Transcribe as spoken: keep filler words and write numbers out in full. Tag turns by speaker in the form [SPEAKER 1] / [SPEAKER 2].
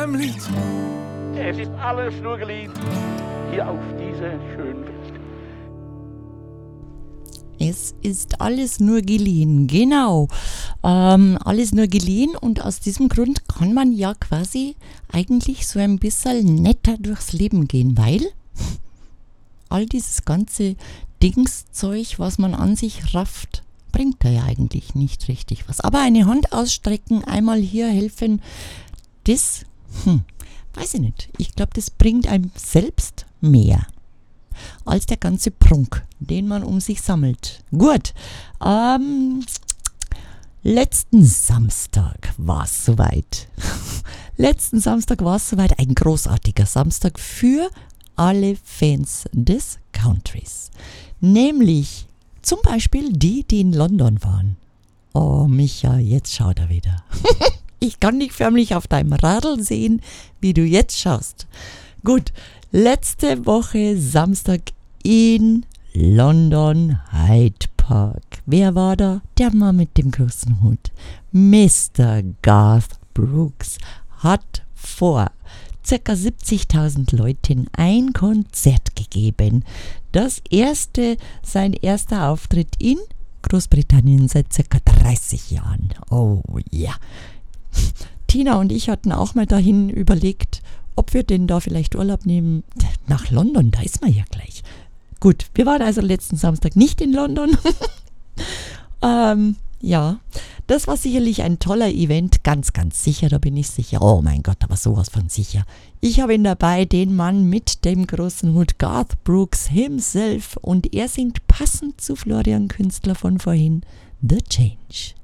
[SPEAKER 1] diesem Lied.
[SPEAKER 2] Es ist alles nur geliehen hier auf dieser schönen Welt.
[SPEAKER 3] Es ist alles nur geliehen, genau. Ähm, alles nur geliehen und aus diesem Grund kann man ja quasi eigentlich so ein bisschen netter durchs Leben gehen, weil all dieses ganze Dingszeug, was man an sich rafft, bringt da ja eigentlich nicht richtig was. Aber eine Hand ausstrecken, einmal hier helfen, das, hm, weiß ich nicht. Ich glaube, das bringt einem selbst mehr als der ganze Prunk, den man um sich sammelt. Gut, ähm, letzten Samstag war es soweit. letzten Samstag war es soweit, ein großartiger Samstag für alle Fans des Countries. Nämlich zum Beispiel die, die in London waren. Oh, Micha, jetzt schaut er wieder. Ich kann dich förmlich auf deinem Radl sehen, wie du jetzt schaust. Gut, letzte Woche Samstag in London Hyde Park. Wer war da? Der Mann mit dem großen Hut. Mister Garth Brooks hat vor ca. siebzigtausend Leuten ein Konzert gegeben. Das erste, sein erster Auftritt in Großbritannien seit ca. dreißig Jahren. Oh ja. Tina und ich hatten auch mal dahin überlegt, ob wir denn da vielleicht Urlaub nehmen. Nach London, da ist man ja gleich. Gut, wir waren also letzten Samstag nicht in London. ähm, ja, das war sicherlich ein toller Event, ganz, ganz sicher, da bin ich sicher. Oh mein Gott, aber sowas von sicher. Ich habe ihn dabei, den Mann mit dem großen Hut, Garth Brooks himself, und er singt passend zu Florian Künstler von vorhin, The Change.